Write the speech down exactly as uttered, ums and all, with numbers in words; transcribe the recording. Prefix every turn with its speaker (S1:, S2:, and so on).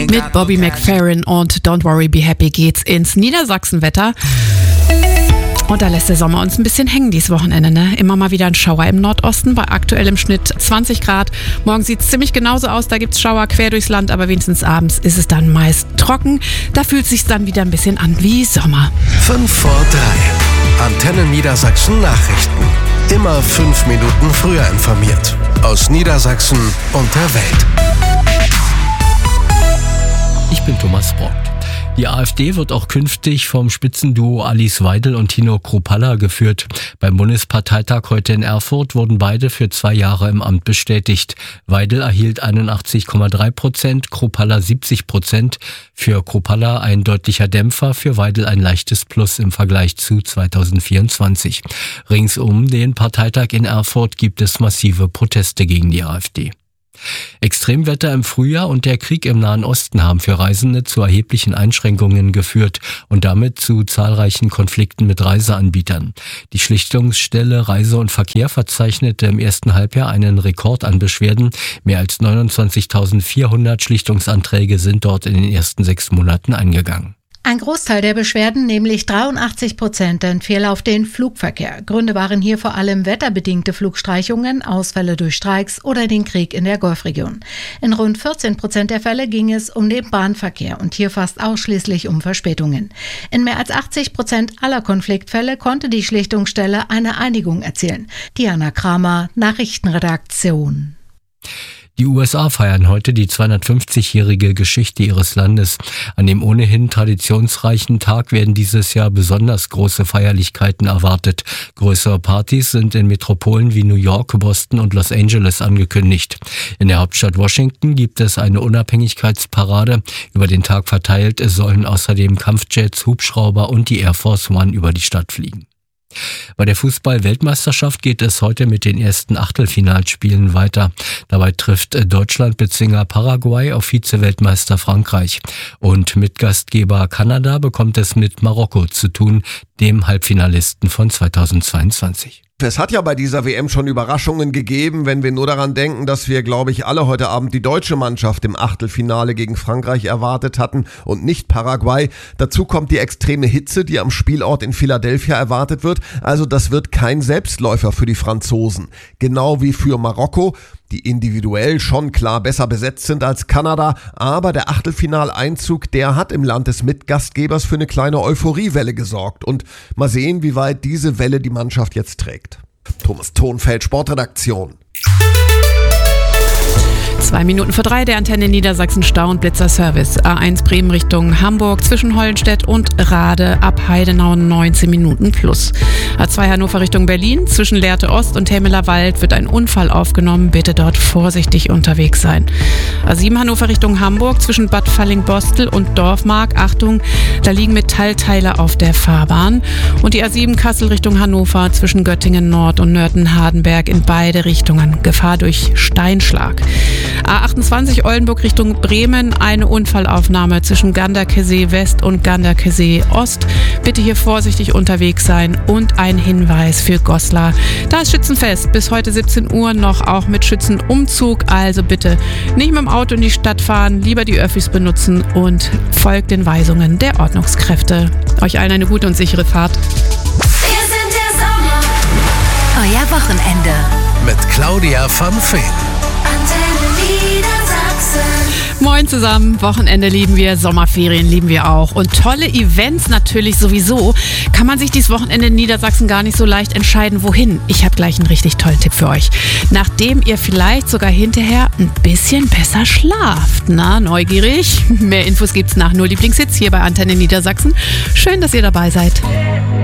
S1: Mit Bobby McFerrin und Don't Worry Be Happy geht's ins Niedersachsenwetter. Und da lässt der Sommer uns ein bisschen hängen dieses Wochenende, ne? Immer mal wieder ein Schauer im Nordosten, bei aktuell im Schnitt zwanzig Grad. Morgen sieht es ziemlich genauso aus, da gibt's Schauer quer durchs Land, aber wenigstens abends ist es dann meist trocken. Da fühlt es sich dann wieder ein bisschen an wie Sommer.
S2: fünf vor drei. Antenne Niedersachsen Nachrichten. Immer fünf Minuten früher informiert. Aus Niedersachsen und der Welt.
S3: Ich bin Thomas Brock. Die AfD wird auch künftig vom Spitzenduo Alice Weidel und Tino Kruppalla geführt. Beim Bundesparteitag heute in Erfurt wurden beide für zwei Jahre im Amt bestätigt. Weidel erhielt einundachtzig Komma drei Prozent, Kruppalla siebzig Prozent. Für Kruppalla ein deutlicher Dämpfer, für Weidel ein leichtes Plus im Vergleich zu zweitausendvierundzwanzig. Rings um den Parteitag in Erfurt gibt es massive Proteste gegen die AfD. Extremwetter im Frühjahr und der Krieg im Nahen Osten haben für Reisende zu erheblichen Einschränkungen geführt und damit zu zahlreichen Konflikten mit Reiseanbietern. Die Schlichtungsstelle Reise und Verkehr verzeichnete im ersten Halbjahr einen Rekord an Beschwerden. Mehr als neunundzwanzigtausendvierhundert Schlichtungsanträge sind dort in den ersten sechs Monaten eingegangen.
S4: Ein Großteil der Beschwerden, nämlich dreiundachtzig Prozent, entfiel auf den Flugverkehr. Gründe waren hier vor allem wetterbedingte Flugstreichungen, Ausfälle durch Streiks oder den Krieg in der Golfregion. In rund vierzehn Prozent der Fälle ging es um den Bahnverkehr und hier fast ausschließlich um Verspätungen. In mehr als achtzig Prozent aller Konfliktfälle konnte die Schlichtungsstelle eine Einigung erzielen. Diana Kramer, Nachrichtenredaktion.
S3: Die U S A feiern heute die zweihundertfünfzigjährige Geschichte ihres Landes. An dem ohnehin traditionsreichen Tag werden dieses Jahr besonders große Feierlichkeiten erwartet. Größere Partys sind in Metropolen wie New York, Boston und Los Angeles angekündigt. In der Hauptstadt Washington gibt es eine Unabhängigkeitsparade. Über den Tag verteilt sollen außerdem Kampfjets, Hubschrauber und die Air Force One über die Stadt fliegen. Bei der Fußball-Weltmeisterschaft geht es heute mit den ersten Achtelfinalspielen weiter. Dabei trifft Deutschland Bezwinger Paraguay auf Vize-Weltmeister Frankreich. Und Mitgastgeber Kanada bekommt es mit Marokko zu tun, dem Halbfinalisten von zweitausendzweiundzwanzig.
S5: Es hat ja bei dieser W M schon Überraschungen gegeben, wenn wir nur daran denken, dass wir, glaube ich, alle heute Abend die deutsche Mannschaft im Achtelfinale gegen Frankreich erwartet hatten und nicht Paraguay. Dazu kommt die extreme Hitze, die am Spielort in Philadelphia erwartet wird. Also das wird kein Selbstläufer für die Franzosen. Genau wie für Marokko, die individuell schon klar besser besetzt sind als Kanada. Aber der Achtelfinaleinzug, der hat im Land des Mitgastgebers für eine kleine Euphoriewelle gesorgt. Und mal sehen, wie weit diese Welle die Mannschaft jetzt trägt. Thomas Thonfeld, Sportredaktion.
S1: Zwei Minuten vor drei, der Antenne Niedersachsen Stau- und Blitzer-Service. A eins Bremen Richtung Hamburg zwischen Hollenstedt und Rade ab Heidenau neunzehn Minuten plus. A zwei Hannover Richtung Berlin zwischen Lehrte Ost und Temmeler Wald wird ein Unfall aufgenommen. Bitte dort vorsichtig unterwegs sein. A sieben Hannover Richtung Hamburg zwischen Bad Falling-Bostel und Dorfmark. Achtung, da liegen Metallteile auf der Fahrbahn. Und die A sieben Kassel Richtung Hannover zwischen Göttingen Nord und Nörten-Hardenberg in beide Richtungen. Gefahr durch Steinschlag. A achtundzwanzig Oldenburg Richtung Bremen, eine Unfallaufnahme zwischen Ganderkesee West und Ganderkesee Ost. Bitte hier vorsichtig unterwegs sein und ein Hinweis für Goslar. Da ist Schützenfest, bis heute siebzehn Uhr noch auch mit Schützenumzug. Also bitte nicht mit dem Auto in die Stadt fahren, lieber die Öffis benutzen und folgt den Weisungen der Ordnungskräfte. Euch allen eine gute und sichere Fahrt.
S6: Wir sind der Sommer.
S7: Euer Wochenende.
S2: Mit Claudia von Feen.
S1: Moin zusammen, Wochenende lieben wir, Sommerferien lieben wir auch und tolle Events natürlich sowieso. Kann man sich dieses Wochenende in Niedersachsen gar nicht so leicht entscheiden, wohin. Ich habe gleich einen richtig tollen Tipp für euch. Nachdem ihr vielleicht sogar hinterher ein bisschen besser schlaft. Na, neugierig? Mehr Infos gibt's nach Nur Lieblingshits hier bei Antenne Niedersachsen. Schön, dass ihr dabei seid.